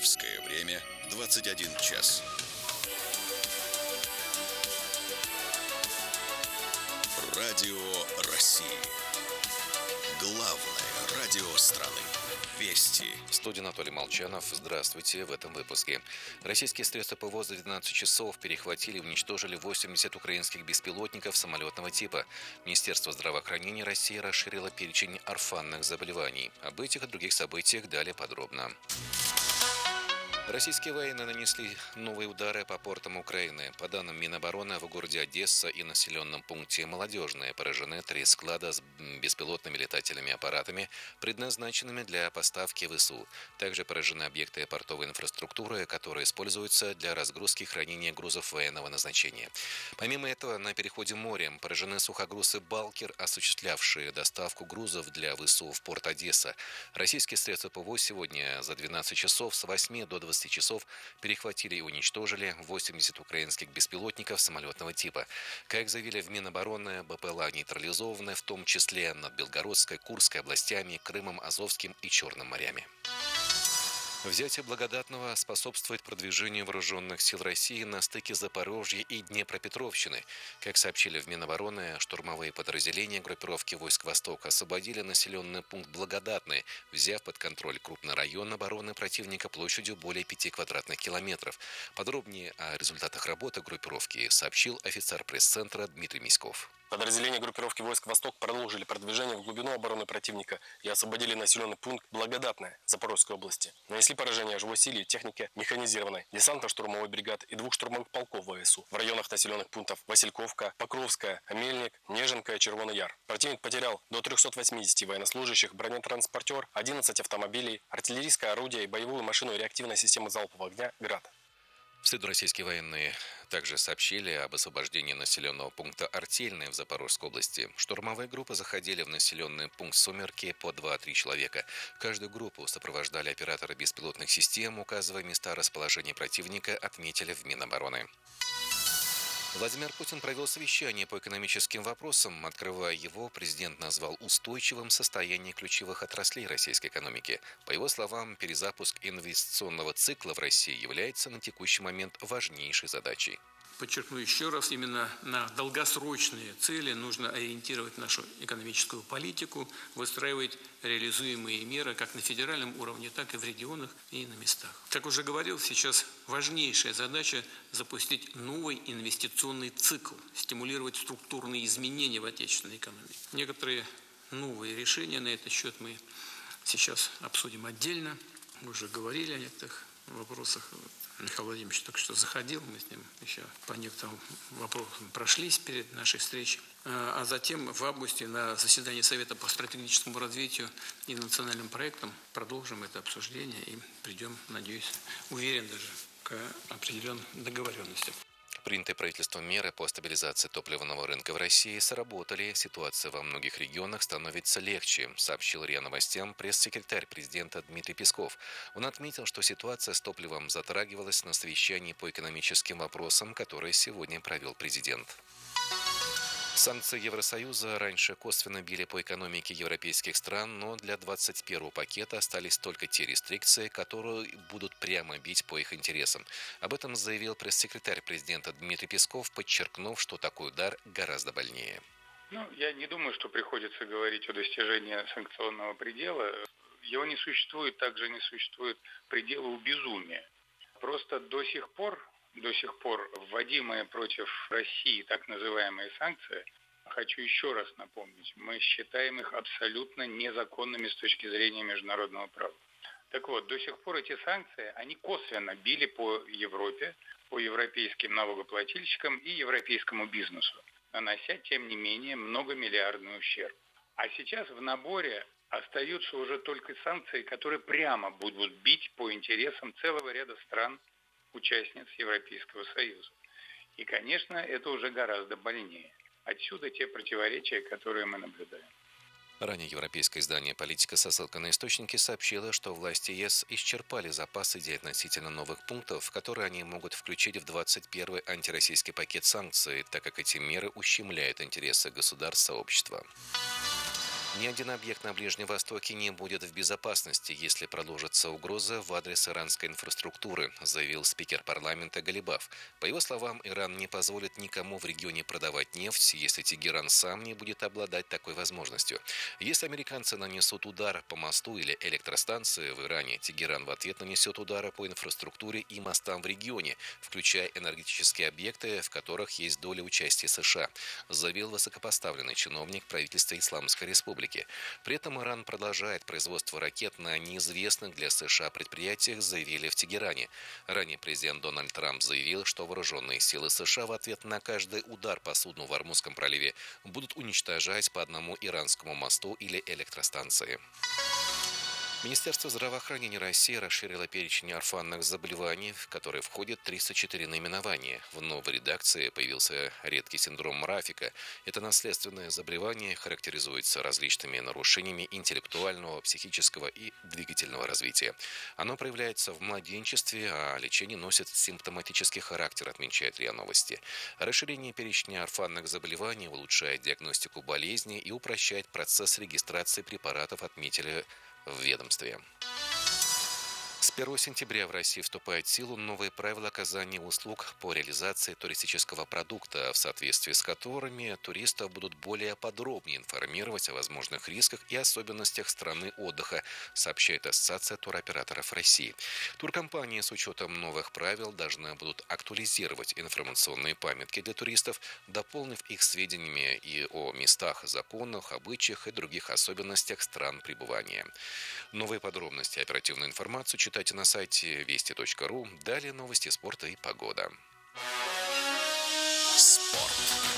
Московское время 21 час. Радио России. Главное радио страны. Вести. В студии Анатолий Молчанов. Здравствуйте. В этом выпуске. Российские средства ПВО за 12 часов перехватили и уничтожили 80 украинских беспилотников самолетного типа. Министерство здравоохранения России расширило перечень орфанных заболеваний. Об этих и других событиях далее подробно. Российские военные нанесли новые удары по портам Украины. По данным Минобороны, в городе Одесса и населенном пункте Молодежное поражены 3 склада с беспилотными летательными аппаратами, предназначенными для поставки ВСУ. Также поражены объекты портовой инфраструктуры, которые используются для разгрузки и хранения грузов военного назначения. Помимо этого, на переходе морем поражены сухогрузы «Балкер», осуществлявшие доставку грузов для ВСУ в порт Одесса. Российские средства ПВО сегодня за 12 часов с 8 до 20 часов перехватили и уничтожили 80 украинских беспилотников самолетного типа. Как заявили в Минобороны, БПЛА нейтрализованы, в том числе над Белгородской, Курской областями, Крымом, Азовским и Черным морями. Взятие Благодатного способствует продвижению вооруженных сил России на стыке Запорожья и Днепропетровщины. Как сообщили в Минобороны, штурмовые подразделения группировки войск «Восток» освободили населенный пункт Благодатный, взяв под контроль крупный район обороны противника площадью более 5 квадратных километров. Подробнее о результатах работы группировки сообщил офицер пресс-центра Дмитрий Миськов. Подразделения группировки войск «Восток» продолжили продвижение в глубину обороны противника и освободили населенный пункт Благодатное Запорожской области. Нанесли поражение живой силе, технике механизированной, десантно-штурмовой бригад и 2 штурмовых полков ВСУ в районах населенных пунктов Васильковка, Покровская, Мельник, Неженка и Червоный Яр. Противник потерял до 380 военнослужащих, бронетранспортер, 11 автомобилей, артиллерийское орудие и боевую машину реактивной системы залпового огня «Град». В среду российские военные также сообщили об освобождении населенного пункта Артельное в Запорожской области. Штурмовые группы заходили в населенный пункт «Сумерки» по 2-3 человека. Каждую группу сопровождали операторы беспилотных систем, указывая места расположения противника, отметили в Минобороны. Владимир Путин провел совещание по экономическим вопросам. Открывая его, президент назвал устойчивым состояние ключевых отраслей российской экономики. По его словам, перезапуск инвестиционного цикла в России является на текущий момент важнейшей задачей. Подчеркну еще раз, именно на долгосрочные цели нужно ориентировать нашу экономическую политику, выстраивать реализуемые меры как на федеральном уровне, так и в регионах и на местах. Как уже говорил, сейчас важнейшая задача – запустить новый инвестиционный цикл, стимулировать структурные изменения в отечественной экономике. Некоторые новые решения на этот счет мы сейчас обсудим отдельно. Мы уже говорили о некоторых вопросах. Михаил Владимирович только что заходил, мы с ним еще по некоторым вопросам прошлись перед нашей встречей. А затем в августе на заседании Совета по стратегическому развитию и национальным проектам продолжим это обсуждение и придем, надеюсь, уверен даже, к определенным договоренностям. Принятые правительством меры по стабилизации топливного рынка в России сработали. Ситуация во многих регионах становится легче, сообщил РИА Новостям пресс-секретарь президента Дмитрий Песков. Он отметил, что ситуация с топливом затрагивалась на совещании по экономическим вопросам, которое сегодня провел президент. Санкции Евросоюза раньше косвенно били по экономике европейских стран, но для 21-го пакета остались только те рестрикции, которые будут прямо бить по их интересам. Об этом заявил пресс-секретарь президента Дмитрий Песков, подчеркнув, что такой удар гораздо больнее. Я не думаю, что приходится говорить о достижении санкционного предела. Его не существует, также не существует предела у безумия. Просто до сих пор вводимые против России так называемые санкции, хочу еще раз напомнить, мы считаем их абсолютно незаконными с точки зрения международного права. Так вот, до сих пор эти санкции, они косвенно били по Европе, по европейским налогоплательщикам и европейскому бизнесу, нанося, тем не менее, многомиллиардный ущерб. А сейчас в наборе остаются уже только санкции, которые прямо будут бить по интересам целого ряда стран, участниц Европейского Союза. И, конечно, это уже гораздо больнее. Отсюда те противоречия, которые мы наблюдаем. Ранее европейское издание «Политика» со ссылкой на источники сообщило, что власти ЕС исчерпали запасы идей относительно новых пунктов, которые они могут включить в 21-й антироссийский пакет санкций, так как эти меры ущемляют интересы государств сообщества. Ни один объект на Ближнем Востоке не будет в безопасности, если продолжится угроза в адрес иранской инфраструктуры, заявил спикер парламента Галибаф. По его словам, Иран не позволит никому в регионе продавать нефть, если Тегеран сам не будет обладать такой возможностью. Если американцы нанесут удар по мосту или электростанции в Иране, Тегеран в ответ нанесет удары по инфраструктуре и мостам в регионе, включая энергетические объекты, в которых есть доля участия США, заявил высокопоставленный чиновник правительства Исламской Республики. При этом Иран продолжает производство ракет на неизвестных для США предприятиях, заявили в Тегеране. Ранее президент Дональд Трамп заявил, что вооруженные силы США в ответ на каждый удар по судну в Ормузском проливе будут уничтожать по одному иранскому мосту или электростанции. Министерство здравоохранения России расширило перечень орфанных заболеваний, в которые входят 304 наименования. В новой редакции появился редкий синдром Рафика. Это наследственное заболевание характеризуется различными нарушениями интеллектуального, психического и двигательного развития. Оно проявляется в младенчестве, а лечение носит симптоматический характер, отмечает РИА Новости. Расширение перечня орфанных заболеваний улучшает диагностику болезни и упрощает процесс регистрации препаратов, отметили в ведомстве. С 1 сентября в России вступают в силу новые правила оказания услуг по реализации туристического продукта, в соответствии с которыми туристов будут более подробнее информировать о возможных рисках и особенностях страны отдыха, сообщает Ассоциация туроператоров России. Туркомпании с учетом новых правил должны будут актуализировать информационные памятки для туристов, дополнив их сведениями и о местах, законах, обычаях и других особенностях стран пребывания. Новые подробности и оперативную информацию читайте на сайте вести.ру. Далее новости спорта и погода. Спорт.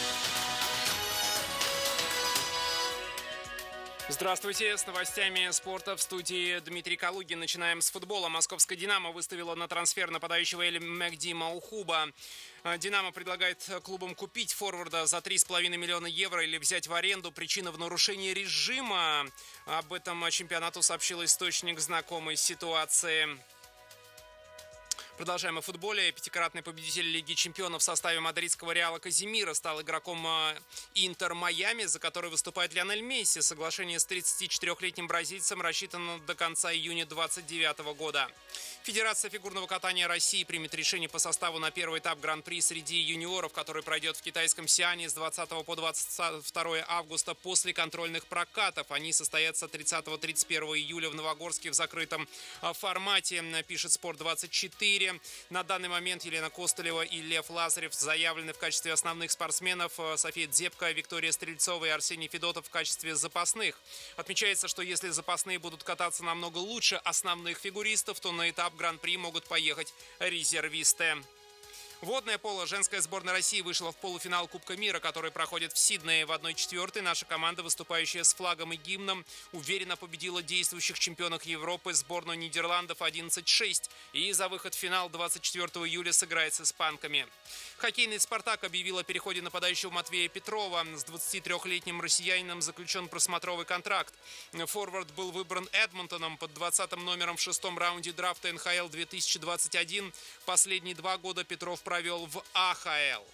Здравствуйте, с новостями спорта в студии Дмитрий Калугин. Начинаем с футбола. Московская «Динамо» выставила на трансфер нападающего Эль Мехди Маухуба. «Динамо» предлагает клубам купить форварда за 3,5 миллиона евро или взять в аренду. Причина в нарушении режима. Об этом чемпионату сообщил источник знакомой ситуации. Продолжаем о футболе. Пятикратный победитель Лиги чемпионов в составе мадридского Реала Казимира стал игроком Интер Майами, за который выступает Лионель Месси. Соглашение с 34-летним бразильцем рассчитано до конца июня 2029 года. Федерация фигурного катания России примет решение по составу на первый этап Гран-при среди юниоров, который пройдет в китайском Сиане с 20 по 22 августа после контрольных прокатов. Они состоятся 30-31 июля в Новогорске в закрытом формате, пишет Спорт24. На данный момент Елена Костылева и Лев Лазарев заявлены в качестве основных спортсменов, София Дзепко, Виктория Стрельцова и Арсений Федотов в качестве запасных. Отмечается, что если запасные будут кататься намного лучше основных фигуристов, то на этап Гран-при могут поехать резервисты. Водное поло. Женская сборная России вышла в полуфинал Кубка мира, который проходит в Сиднее. В 1/4 наша команда, выступающая с флагом и гимном, уверенно победила действующих чемпионов Европы сборную Нидерландов 11-6. И за выход в финал 24 июля сыграет с испанками. Хоккейный «Спартак» объявил о переходе нападающего Матвея Петрова. С 23-летним россиянином заключен просмотровый контракт. Форвард был выбран Эдмонтоном под 20-м номером в 6-м раунде драфта НХЛ 2021. Последние 2 года Петров провел в АХЛ.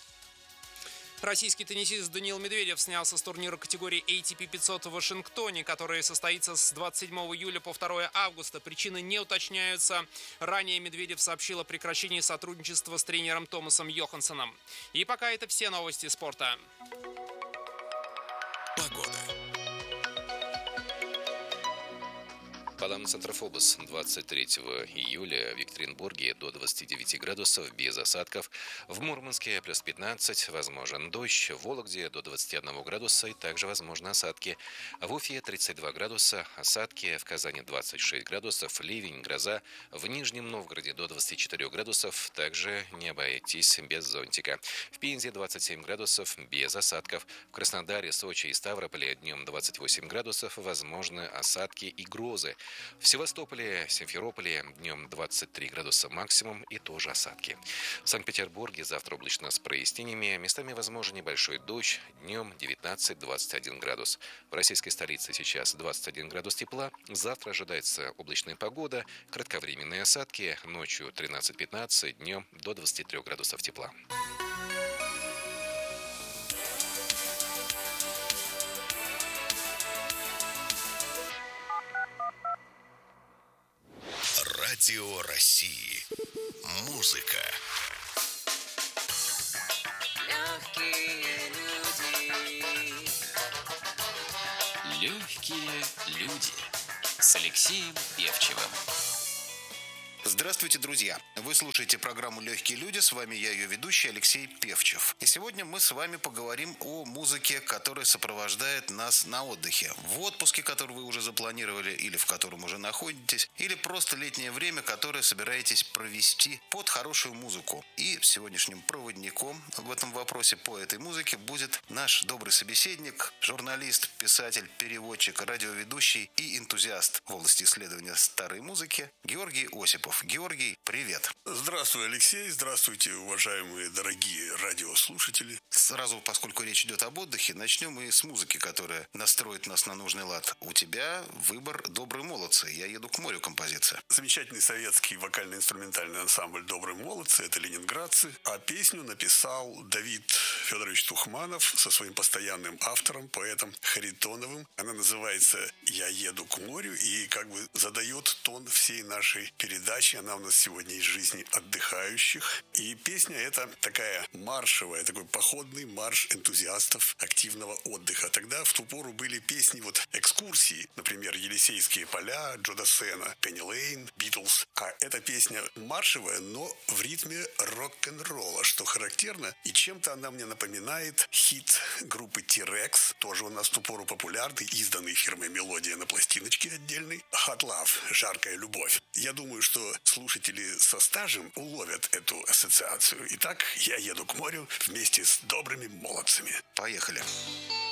Российский теннисист Даниил Медведев снялся с турнира категории ATP 500 в Вашингтоне, который состоится с 27 июля по 2 августа. Причины не уточняются. Ранее Медведев сообщил о прекращении сотрудничества с тренером Томасом Йоханссоном. И пока это все новости спорта. Погода. По данным Центрофобос, 23 июля в Екатеринбурге до 29 градусов без осадков, в Мурманске плюс 15, возможен дождь, в Вологде до 21 градуса и также возможны осадки, в Уфе 32 градуса, осадки, в Казани 26 градусов, ливень, гроза, в Нижнем Новгороде до 24 градусов, также не обойтись без зонтика, в Пензе 27 градусов без осадков, в Краснодаре, Сочи и Ставрополе днем 28 градусов, возможны осадки и грозы. В Севастополе, Симферополе днем 23 градуса максимум и тоже осадки. В Санкт-Петербурге завтра облачно с прояснениями, местами возможен небольшой дождь, днем 19-21 градус. В российской столице сейчас 21 градус тепла, завтра ожидается облачная погода, кратковременные осадки, ночью 13-15, днем до 23 градусов тепла. Радио России. Музыка. Легкие люди. Легкие люди. С Алексеем Певчевым. Здравствуйте, друзья! Вы слушаете программу «Легкие люди». С вами я, ее ведущий Алексей Певчев. И сегодня мы с вами поговорим о музыке, которая сопровождает нас на отдыхе. В отпуске, который вы уже запланировали, или в котором уже находитесь, или просто летнее время, которое собираетесь провести под хорошую музыку. И сегодняшним проводником в этом вопросе по этой музыке будет наш добрый собеседник, журналист, писатель, переводчик, радиоведущий и энтузиаст в области исследования старой музыки Георгий Осипов. Георгий, привет. Здравствуй, Алексей. Здравствуйте, уважаемые дорогие радиослушатели. Сразу, поскольку речь идет об отдыхе, начнем и с музыки, которая настроит нас на нужный лад. У тебя выбор «Добрые молодцы». «Я еду к морю» композиция. Замечательный советский вокально-инструментальный ансамбль «Добрые молодцы». Это ленинградцы. А песню написал Давид Федорович Тухманов со своим постоянным автором, поэтом Харитоновым. Она называется «Я еду к морю» и как бы задает тон всей нашей передачи. Она у нас сегодня из жизни отдыхающих. И песня эта такая маршевая, такой походный марш энтузиастов активного отдыха. Тогда в ту пору были песни экскурсии. Например, «Елисейские поля», Джо Дассена, Пенни Лейн, Битлз. А эта песня маршевая, но в ритме рок-н-ролла, что характерно. И чем-то она мне напоминает хит группы T-Rex, тоже у нас в ту пору популярный, изданный фирмой «Мелодия» на пластиночке отдельной. «Hot Love», «Жаркая любовь». Я думаю, что слушатели со стажем уловят эту ассоциацию. Итак, я еду к морю вместе с добрыми молодцами. Поехали.